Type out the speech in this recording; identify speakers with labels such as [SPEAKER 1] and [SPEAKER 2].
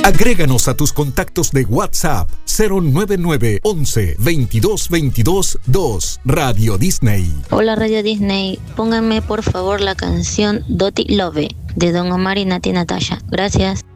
[SPEAKER 1] Agréganos a tus contactos de WhatsApp 099 11 22 22 2. Radio Disney.
[SPEAKER 2] Hola Radio Disney, pónganme por favor la canción Dottie Love de Don Omar y Nati Natasha. Gracias.